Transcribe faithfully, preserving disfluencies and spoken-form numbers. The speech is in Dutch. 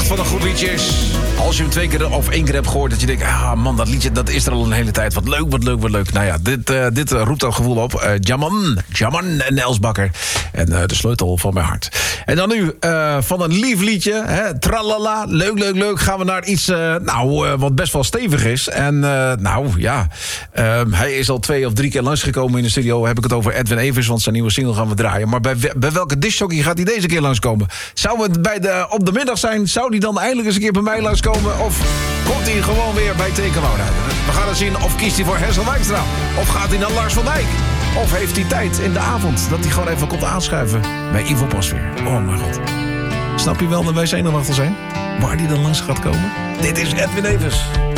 wat een goed liedje is. Als je hem twee keer of één keer hebt gehoord... dat je denkt, ah man, dat liedje dat is er al een hele tijd. Wat leuk, wat leuk, wat leuk. Nou ja, dit, uh, dit uh, roept dat gevoel op. Uh, Jaman, Jaman en Els Bakker. En uh, de sleutel van mijn hart. En dan nu, uh, van een lief liedje. Hè, tralala, leuk, leuk, leuk. Gaan we naar iets, uh, nou, uh, wat best wel stevig is. En uh, nou, ja. Uh, hij is al twee of drie keer langsgekomen in de studio. Heb ik het over Edwin Evers, want zijn nieuwe single gaan we draaien. Maar bij, bij welke discjockey gaat hij deze keer langskomen? Zou het bij de, op de middag zijn? Zou hij dan eindelijk eens een keer bij mij langskomen? Of komt hij gewoon weer bij Tekenwoud? We gaan het zien. Of kiest hij voor Hessel Wijkstra? Of gaat hij naar Lars van Dijk? Of heeft hij tijd in de avond dat hij gewoon even komt aanschuiven bij Ivo Pasveer? Oh mijn god. Snap je wel dat wij zenuwachtig zijn? Waar hij dan langs gaat komen? Dit is Edwin Evers.